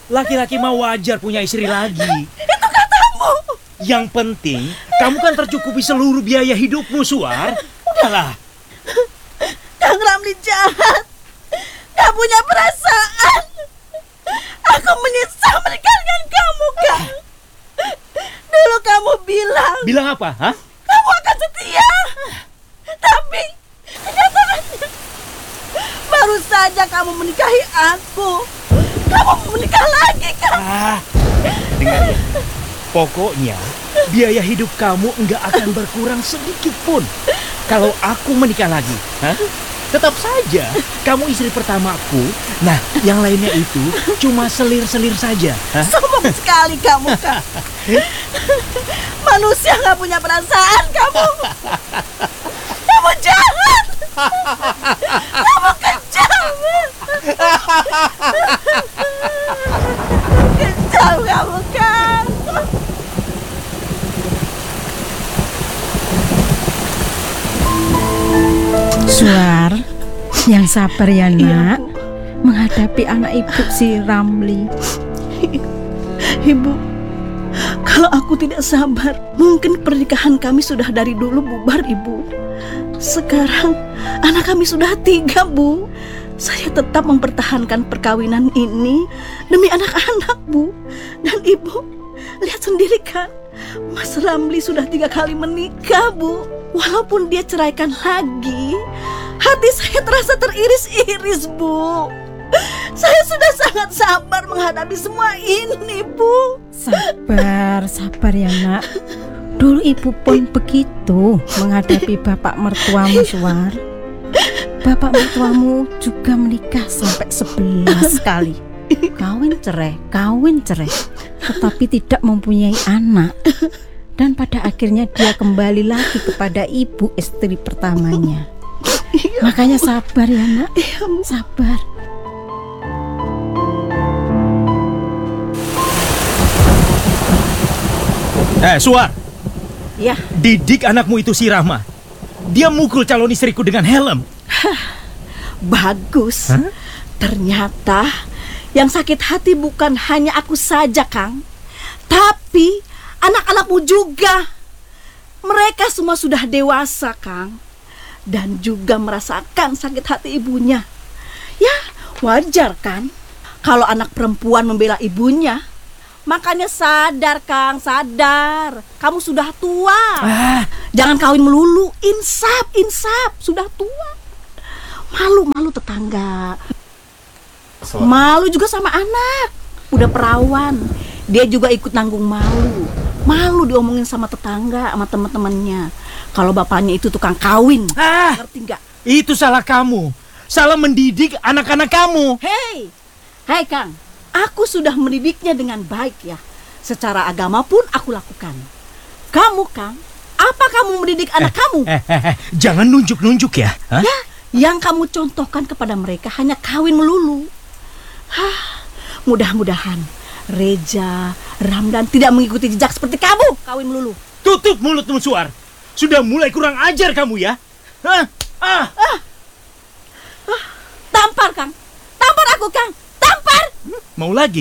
Laki-laki mah wajar punya istri lagi. Itu katamu. Yang penting, kamu kan tercukupi seluruh biaya hidupmu, Suar. Udahlah. Kang Ramli jahat. Gak punya perasaan. Aku menyesal menikah dengan kamu, Kang. Dulu kamu bilang. Bilang apa, hah? Kamu akan setia. Tapi kenyataannya baru saja kamu menikahi aku. Kamu mau menikah lagi, Kang. Dengar ya. Pokoknya biaya hidup kamu enggak akan berkurang sedikit pun kalau aku menikah lagi. Hah? Tetap saja kamu istri pertamaku. Nah, yang lainnya itu cuma selir-selir saja. Hah? Sombong sekali kamu, Kang. Manusia gak punya perasaan kamu. Kamu jahat. Kamu kejam. Kejam kamu, Kang. Suar, yang sabar ya nak, menghadapi anak ibu si Ramli. Ibu, kalau aku tidak sabar, mungkin pernikahan kami sudah dari dulu bubar, Ibu. Sekarang anak kami sudah 3, Bu. Saya tetap mempertahankan perkawinan ini demi anak-anak, Bu. Dan Ibu, lihat sendiri kan, Mas Ramli sudah 3 kali menikah, Bu. Walaupun dia ceraikan lagi, hati saya terasa teriris-iris, Bu. Saya sudah sangat sabar menghadapi semua ini, Bu. Sabar ya nak. Dulu ibu pun begitu menghadapi bapak mertuamu, Suar. Bapak mertuamu juga menikah sampai 11 kali. Kawin cerai, tetapi tidak mempunyai anak. Dan pada akhirnya dia kembali lagi kepada ibu istri pertamanya. Makanya sabar ya nak, sabar. Suar. Ya. Didik anakmu itu si Rahma. Dia mukul calon istriku dengan helm. Bagus. Hah? Ternyata yang sakit hati bukan hanya aku saja, Kang. Tapi anak-anakmu juga. Mereka semua sudah dewasa, Kang. Dan juga merasakan sakit hati ibunya. Ya, wajar kan kalau anak perempuan membela ibunya. Makanya sadar, Kang, sadar. Kamu sudah tua. Jangan kawin melulu. Insaf. Sudah tua. Malu tetangga. Malu juga sama anak. Udah perawan. Dia juga ikut nanggung malu. Malu diomongin sama tetangga, sama teman-temannya. Kalau bapaknya itu tukang kawin. Ngerti nggak? Itu salah kamu. Salah mendidik anak-anak kamu. Hei Kang, aku sudah mendidiknya dengan baik ya. Secara agama pun aku lakukan. Kamu, Kang, apa kamu mendidik anak kamu? Jangan nunjuk-nunjuk ya. Hah? Ya, yang kamu contohkan kepada mereka hanya kawin melulu. Mudah-mudahan Reja, Ramdan tidak mengikuti jejak seperti kamu, kawin melulu. Tutup mulutmu, Suar. Sudah mulai kurang ajar kamu ya. Tampar, Kang. Tampar aku, Kang. Tampar. Mau lagi?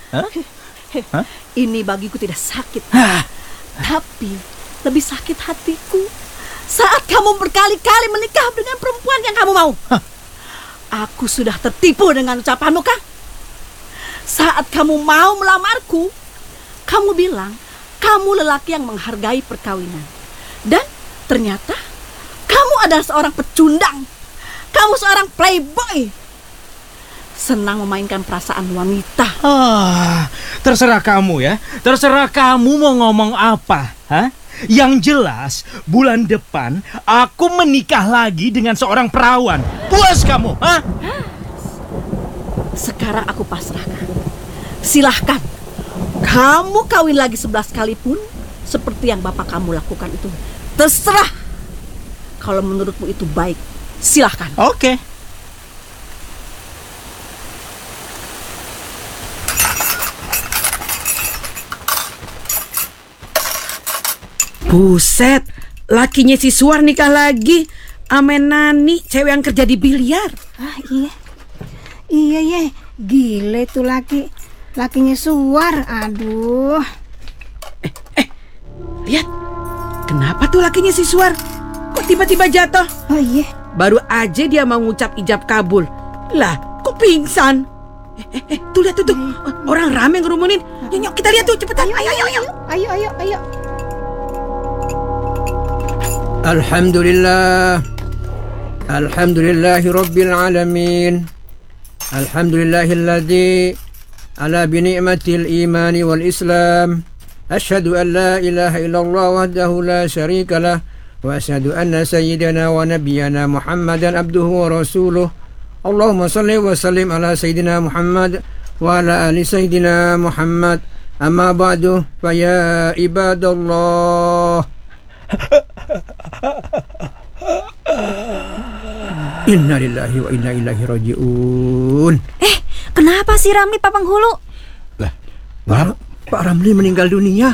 Ini bagiku tidak sakit. Tapi lebih sakit hatiku saat kamu berkali-kali menikah dengan perempuan yang kamu mau. Aku sudah tertipu dengan ucapanmu, Kang. Saat kamu mau melamarku, kamu bilang kamu lelaki yang menghargai perkawinan. Dan ternyata kamu adalah seorang pecundang. Kamu seorang playboy. Senang memainkan perasaan wanita. Terserah kamu ya. Terserah kamu mau ngomong apa. Yang jelas bulan depan aku menikah lagi dengan seorang perawan. Puas kamu? Sekarang aku pasrahkan. Silahkan. Kamu kawin lagi 11 kali pun seperti yang bapak kamu lakukan itu. Terserah. Kalau menurutmu itu baik, silahkan. Oke. Buset, lakinya si Suar nikah lagi ame Nani, cewek yang kerja di biliar. Iya, gile tuh laki. lakinya Suwar. Aduh. Lihat, kenapa tuh lakinya si Suwar? Kok tiba-tiba jatuh? Oh iya. Baru aja dia mau ngucap ijab kabul. Lah, kok pingsan? Tuh lihat tuh. Orang rame ngerumunin. Yuk, kita lihat tuh, cepetan. Ayo. Ayo. Alhamdulillahi rabbil alamin. Alhamdulillahilladzi ala bini'matil imani wal islam. Asyhadu an la ilaha illallah wahdahu la syarika lah. Wa asyhadu anna sayyidana wa nabiyyana Muhammadan abduhu wa rasuluh. Allahumma salli wa sallim ala sayyidina Muhammad wa ala ali sayyidina Muhammad. Amma ba'du fa ya ibadallah. Inna lillahi wa inna ilaihi raji'un. Kenapa si Ramli Papang Hulu? Pak Ramli meninggal dunia.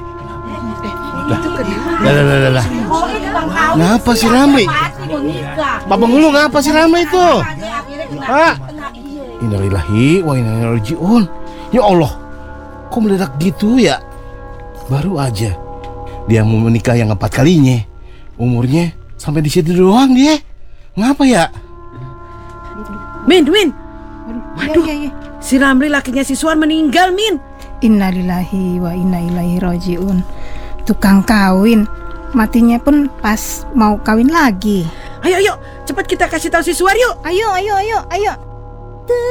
Lah. Ngapa si Ramli? Papang Hulu ngapa si Ramli itu? Pak. Innalillahi wa inna ilaihi raji'un. Ya Allah. Kok meledak gitu ya? Baru aja dia mau menikah yang 4 kalinya. Umurnya sampai di situ doang dia. Ngapa ya? Min. Waduh, si Ramli lakinya si Suwar meninggal, Min. Innalillahi wa inna ilaihi raji'un. Tukang kawin, matinya pun pas mau kawin lagi. Ayo, cepat kita kasih tahu si Suwar yuk. Ayo.